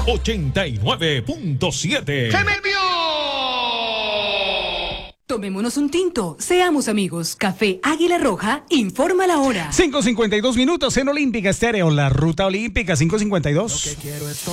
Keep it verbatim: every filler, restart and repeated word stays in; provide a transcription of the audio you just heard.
ochenta y nueve punto siete. ¡Se me envió! Tomémonos un tinto, seamos amigos. Café Águila Roja, informa la hora. cinco cincuenta y dos minutos en Olímpica Estéreo, la ruta olímpica, cinco cincuenta y dos. Lo que quiero es